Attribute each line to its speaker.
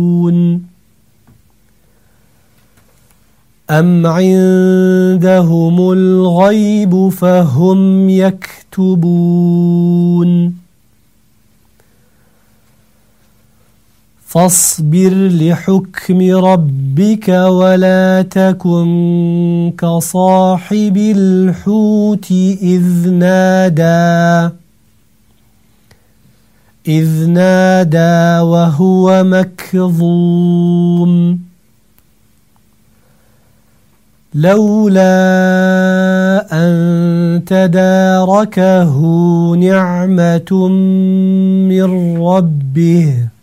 Speaker 1: أم عندهم الغيب فهم يكتبون فاصبر لحكم ربك ولا تكن كصاحب الحوت إذ نادى وهو مكظوم لولا أن تداركه نعمة من ربه